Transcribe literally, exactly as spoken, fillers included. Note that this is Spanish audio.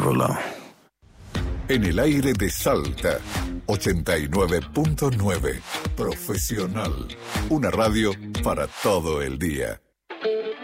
otro lado. En el aire de Salta, ochenta y nueve punto nueve. Profesional. Una radio para todo el día.